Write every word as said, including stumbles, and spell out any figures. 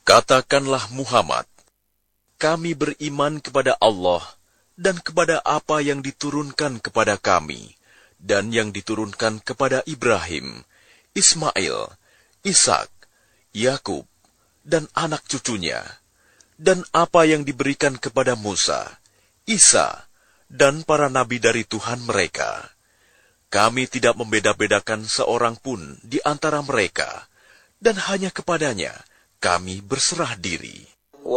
Katakanlah Muhammad, kami beriman kepada Allah dan kepada apa yang diturunkan kepada kami dan yang diturunkan kepada Ibrahim, Ismail, Ishak, Yakub, dan anak cucunya, dan apa yang diberikan kepada Musa, Isa, dan para nabi dari Tuhan mereka. Kami tidak membeda-bedakan seorang pun di antara mereka, dan hanya kepadanya kami berserah diri.